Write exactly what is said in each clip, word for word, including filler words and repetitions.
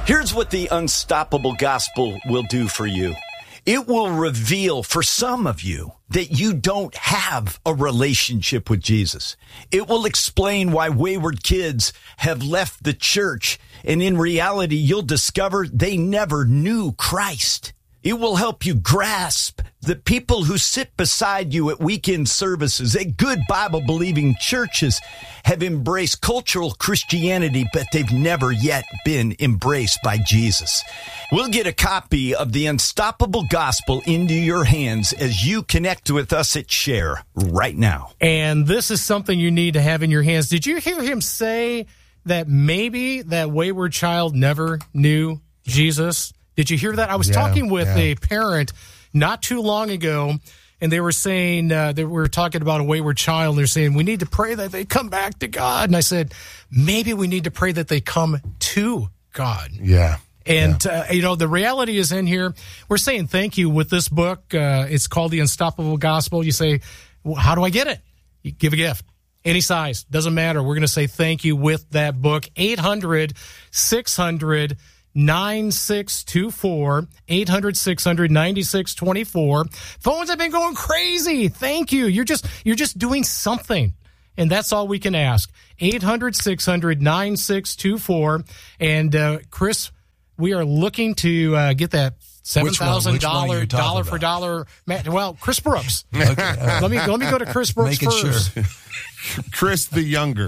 Here's what the Unstoppable Gospel will do for you. It will reveal for some of you that you don't have a relationship with Jesus. It will explain why wayward kids have left the church, and in reality, you'll discover they never knew Christ. It will help you grasp that people who sit beside you at weekend services at good Bible-believing churches have embraced cultural Christianity, but they've never yet been embraced by Jesus. We'll get a copy of the Unstoppable Gospel into your hands as you connect with us at Share right now. And this is something you need to have in your hands. Did you hear him say that maybe that wayward child never knew Jesus? Did you hear that? I was yeah, talking with yeah. a parent not too long ago, and they were saying, uh, they were talking about a wayward child. They're saying, we need to pray that they come back to God. And I said, maybe we need to pray that they come to God. Yeah. And, yeah. uh, you know, the reality is in here. We're saying thank you with this book. Uh, it's called The Unstoppable Gospel. You say, well, how do I get it? You give a gift. Any size. Doesn't matter. We're going to say thank you with that book. eight hundred, six hundred, nine six two four, eight hundred, six hundred, ninety-six twenty-four. Phones have been going crazy. Thank you. You're just you're just doing something. And that's all we can ask. eight hundred, six hundred, nine six two four. And uh, Chris, we are looking to uh, get that seven thousand dollars dollar for dollar match. Well, Chris Brooks. Okay, uh, let me let me go to Chris Brooks Make first. Sure. Chris the Younger.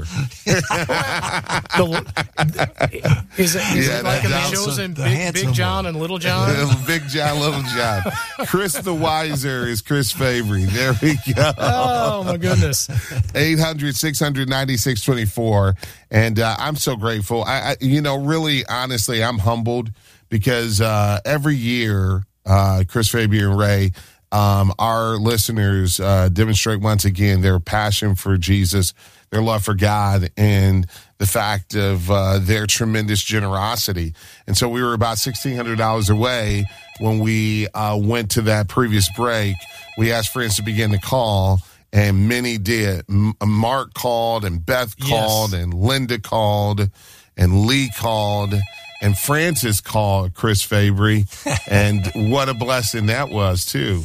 the, is it, is yeah, it like in the shows in Big, Big John and Little John? Big John, Little John. Chris the Wiser is Chris Fabry. There we go. Oh, my goodness. eight hundred, six hundred, ninety-six twenty-four. And uh, I'm so grateful. I, I, you know, really, honestly, I'm humbled because uh, every year, uh, Chris Fabry and Ray, Um, our listeners uh, demonstrate once again their passion for Jesus, their love for God, and the fact of uh, their tremendous generosity. And so we were about sixteen hundred dollars away when we uh, went to that previous break. We asked friends to begin to call, and many did. M- Mark called, and Beth called, yes. and Linda called, and Lee called, and Francis called Chris Fabry. And what a blessing that was, too.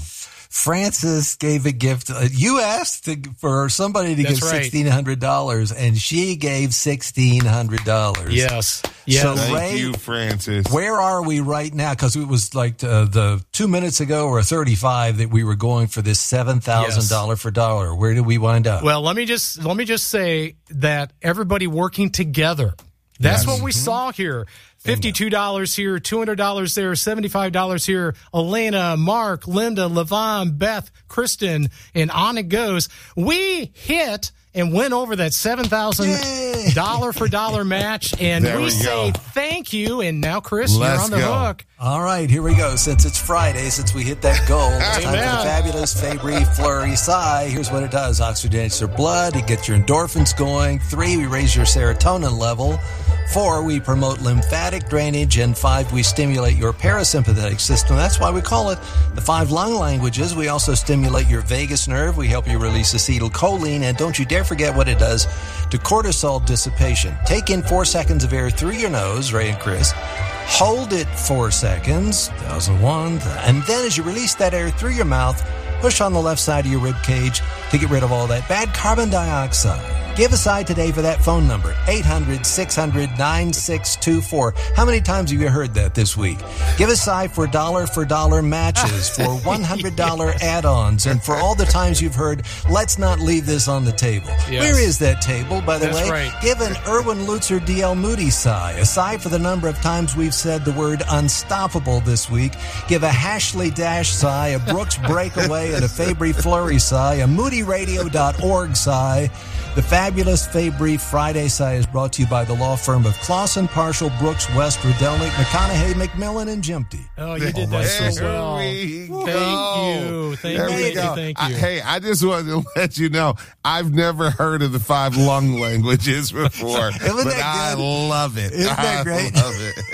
Francis gave a gift. Uh, you asked to, for somebody to That's give right. sixteen hundred dollars, and she gave sixteen hundred dollars. Yes. Yes. So Thank Ray, you, Francis. Where are we right now? Because it was like uh, the two minutes ago or thirty-five that we were going for this seven thousand dollars yes. for dollar. Where did we wind up? Well, let me just let me just say that everybody working together. That's yes. what we mm-hmm. saw here. fifty-two dollars here, two hundred dollars there, seventy-five dollars here. Elena, Mark, Linda, Levon, Beth, Kristen, and on it goes. We hit and went over that seven thousand dollars for dollar match, and there we, we say go. Thank you. And now, Chris, Let's you're on the go. hook. All right, here we go. Since it's Friday, since we hit that goal, it's time for the Amen. fabulous Fabry Flurry Sigh. Here's what it does. Oxygenates your blood. It gets your endorphins going. Three, we raise your serotonin level. Four, we promote lymphatic drainage. And five, we stimulate your parasympathetic system. That's why we call it the five lung languages. We also stimulate your vagus nerve. We help you release acetylcholine. And don't you dare forget what it does to cortisol dissipation. Take in four seconds of air through your nose, Ray and Chris. Hold it four seconds, thousand one, and then as you release that air through your mouth, push on the left side of your rib cage to get rid of all that bad carbon dioxide. Give a sigh today for that phone number, eight hundred, six hundred, nine six two four. How many times have you heard that this week? Give a sigh for dollar-for-dollar matches, for one hundred dollars add-ons, and for all the times you've heard, let's not leave this on the table. Yes. Where is that table, by the That's way? right. Give an Erwin Lutzer D L Moody sigh, a sigh for the number of times we've said the word unstoppable this week. Give a Hashley Dash sigh, a Brooks Breakaway, and a Fabry Flurry sigh, a Moody Radio dot org sigh. The fabulous Fabry Friday Sigh is brought to you by the law firm of Clausen, Parshall, Brooks, West, Rudelnik, McConaughey, McMillan, and Jimty. Oh, you did that so well. We Thank go. you. Thank there you. we Thank go. you. Thank you. I, hey, I just wanted to let you know, I've never heard of the five lung languages before, Isn't but that I good? love it. Isn't that I great? love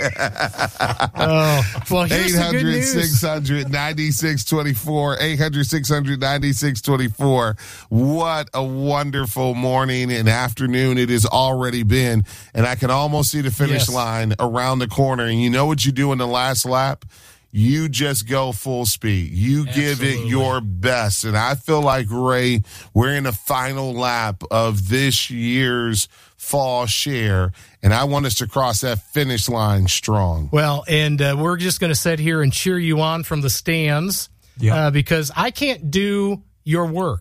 it. Oh, well, here's the good eight hundred, news. six hundred, ninety-six twenty-four, eight hundred, six hundred, ninety-six twenty-four. What a wonderful morning. morning and afternoon it has already been, and I can almost see the finish Yes. line around the corner. And you know what you do in the last lap? You just go full speed. You give it Absolutely. your best. And I feel like, Ray, we're in the final lap of this year's fall share, and I want us to cross that finish line strong. Well, and uh, we're just going to sit here and cheer you on from the stands Yeah. uh, because I can't do your work.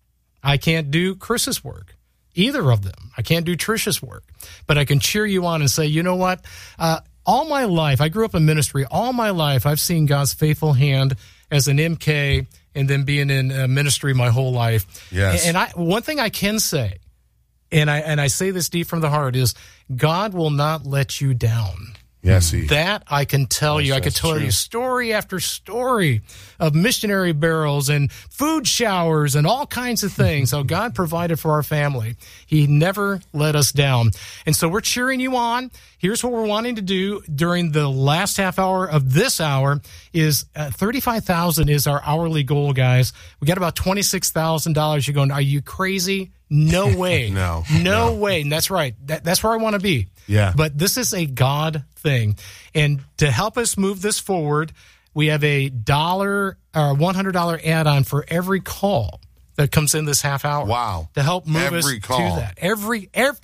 I can't do Chris's work, either of them. I can't do Trisha's work, but I can cheer you on and say, you know what? Uh, all my life, I grew up in ministry. All my life, I've seen God's faithful hand as an M K and then being in uh, ministry my whole life. Yes. And I, one thing I can say, and I and I say this deep from the heart, is God will not let you down. Yes, he. That I can tell Yes, you. I could that's tell true. you story after story of missionary barrels and food showers and all kinds of things. How God provided for our family. He never let us down. And so we're cheering you on. Here's what we're wanting to do during the last half hour of this hour is uh, thirty-five thousand is our hourly goal, guys. We got about twenty-six thousand dollars. You're going, are you crazy? No way. No, no. no. way. And that's right. That, that's where I want to be. Yeah. But this is a God thing. And to help us move this forward, we have a dollar or one hundred dollars add-on for every call that comes in this half hour. Wow. To help move Every us call. to that. Every, every,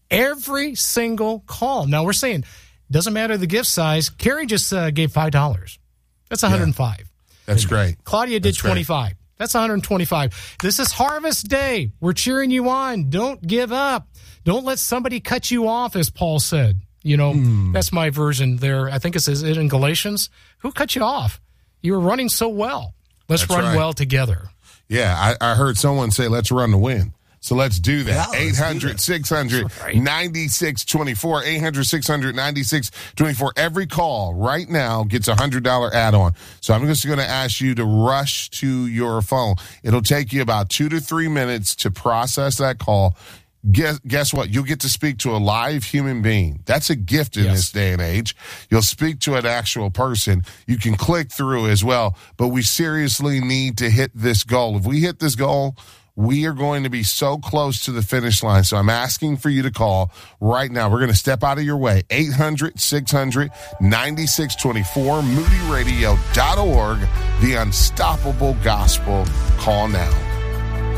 every single call. Now we're saying, doesn't matter the gift size. Carrie just uh, gave five dollars. That's one hundred five dollars. That's great. Claudia did That's great. twenty-five dollars. That's one hundred twenty-five dollars. This is Harvest Day. We're cheering you on. Don't give up. Don't let somebody cut you off, as Paul said. You know, Hmm. that's my version there. I think it says it in Galatians. Who cut you off? You were running so well. Let's That's run right. well together. Yeah, I, I heard someone say, let's run to win. So let's do that. Yeah, let's do eight hundred, six hundred, ninety-six twenty-four. eight hundred, six hundred, ninety-six twenty-four. Every call right now gets a one hundred dollars add-on. So I'm just going to ask you to rush to your phone. It'll take you about two to three minutes to process that call. Guess, guess what? You'll get to speak to a live human being. That's a gift in Yes. this day and age. You'll speak to an actual person. You can click through as well. But we seriously need to hit this goal. If we hit this goal, we are going to be so close to the finish line. So I'm asking for you to call right now. We're going to step out of your way. eight hundred, six hundred, ninety-six twenty-four, moody radio dot org, the unstoppable gospel. Call now.